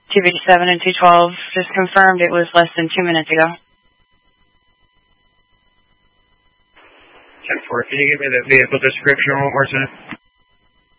257 and 212 just confirmed it was less than 2 minutes ago. 10-4, can you give me the vehicle description one more time?